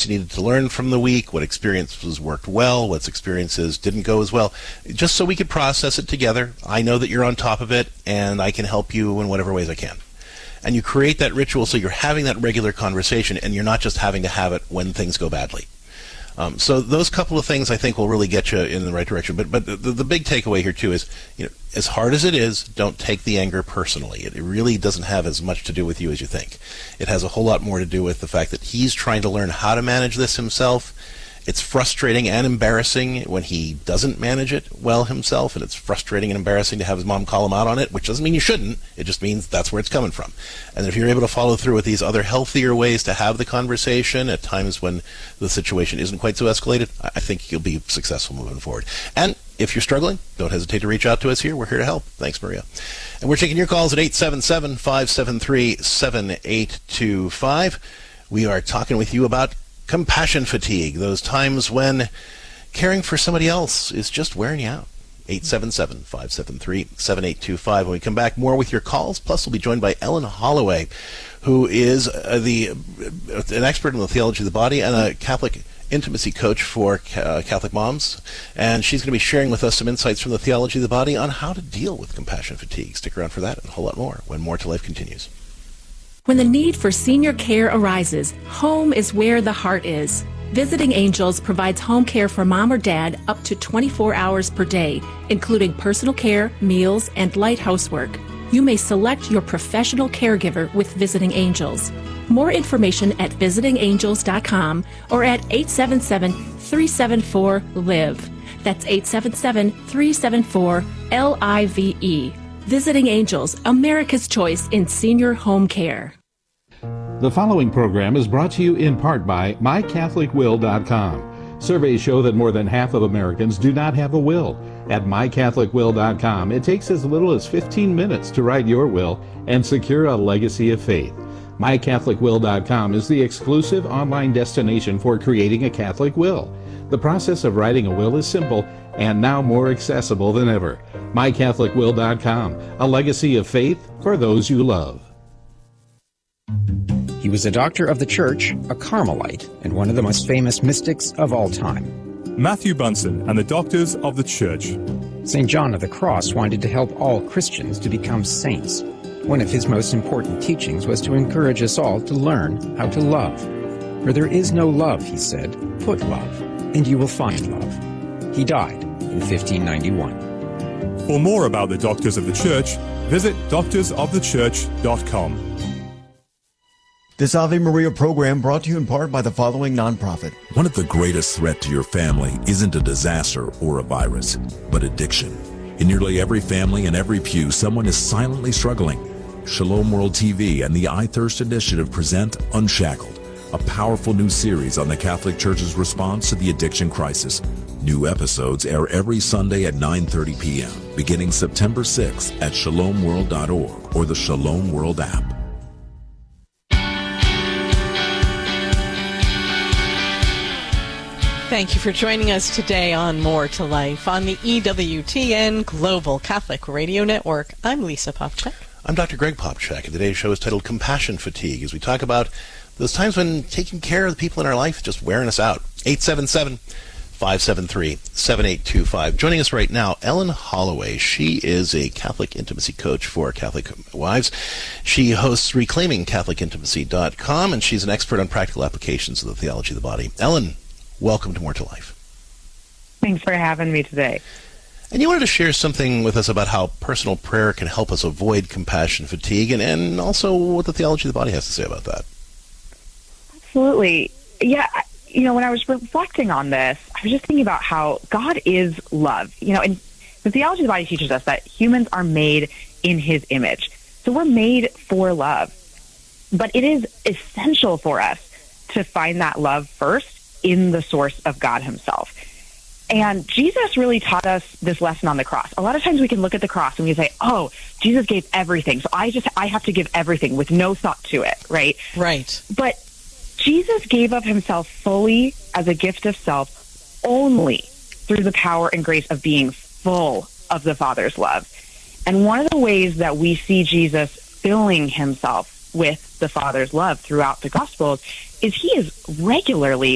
you needed to learn from the week, what experiences worked well, what experiences didn't go as well, just so we could process it together. I know that you're on top of it, and I can help you in whatever ways I can. And you create that ritual so you're having that regular conversation, and you're not just having to have it when things go badly. So those couple of things I think will really get you in the right direction. But the big takeaway here too is, as hard as it is, don't take the anger personally. It really doesn't have as much to do with you as you think. It has a whole lot more to do with the fact that he's trying to learn how to manage this himself. It's frustrating and embarrassing when he doesn't manage it well himself, and it's frustrating and embarrassing to have his mom call him out on it, which doesn't mean you shouldn't. It just means that's where it's coming from. And if you're able to follow through with these other healthier ways to have the conversation at times when the situation isn't quite so escalated, I think you'll be successful moving forward. And if you're struggling, don't hesitate to reach out to us here. We're here to help. Thanks, Maria. And we're taking your calls at 877-573-7825. We are talking with you about compassion fatigue, those times when caring for somebody else is just wearing you out. 877-573-7825. When we come back, more with your calls. Plus, we'll be joined by Ellen Holloway, who is an expert in the theology of the body and a Catholic intimacy coach for Catholic moms. And she's going to be sharing with us some insights from the theology of the body on how to deal with compassion fatigue. Stick around for that and a whole lot more when More to Life continues. When the need for senior care arises, home is where the heart is. Visiting Angels provides home care for mom or dad up to 24 hours per day, including personal care, meals, and light housework. You may select your professional caregiver with Visiting Angels. More information at visitingangels.com or at 877-374-LIVE. That's 877-374-LIVE. Visiting Angels, America's choice in senior home care. The following program is brought to you in part by MyCatholicWill.com. Surveys show that more than half of Americans do not have a will. At MyCatholicWill.com, it takes as little as 15 minutes to write your will and secure a legacy of faith. MyCatholicWill.com is the exclusive online destination for creating a Catholic will. The process of writing a will is simple and now more accessible than ever. MyCatholicWill.com, a legacy of faith for those you love. He was a doctor of the church, a Carmelite, and one of the most famous mystics of all time. Matthew Bunson and the Doctors of the Church. St. John of the Cross wanted to help all Christians to become saints. One of his most important teachings was to encourage us all to learn how to love. Where there is no love, he said, put love, and you will find love. He died in 1591. For more about the Doctors of the Church, visit doctorsofthechurch.com. This Ave Maria program brought to you in part by the following nonprofit. One of the greatest threats to your family isn't a disaster or a virus, but addiction. In nearly every family and every pew, someone is silently struggling. Shalom World TV and the iThirst Initiative present Unshackled, a powerful new series on the Catholic Church's response to the addiction crisis. New episodes air every Sunday at 9:30 p.m., beginning September 6th at shalomworld.org or the Shalom World app. Thank you for joining us today on More to Life on the EWTN Global Catholic Radio Network. I'm Lisa Popcak. I'm Dr. Greg Popcak, and today's show is titled Compassion Fatigue, as we talk about those times when taking care of the people in our life is just wearing us out. 877-573-7825. Joining us right now, Ellen Holloway. She is a Catholic intimacy coach for Catholic wives. She hosts ReclaimingCatholicIntimacy.com, and she's an expert on practical applications of the theology of the body. Ellen, welcome to More to Life. Thanks for having me today. And you wanted to share something with us about how personal prayer can help us avoid compassion fatigue, and also what the theology of the body has to say about that. Absolutely. Yeah, when I was reflecting on this, I was just thinking about how God is love. And the theology of the body teaches us that humans are made in his image. So we're made for love. But it is essential for us to find that love first in the source of God himself. And Jesus really taught us this lesson on the cross. A lot of times we can look at the cross and we say, oh, Jesus gave everything, so I have to give everything with no thought to it, right? Right. But Jesus gave of himself fully as a gift of self only through the power and grace of being full of the Father's love. And one of the ways that we see Jesus filling himself with the Father's love throughout the Gospels is he is regularly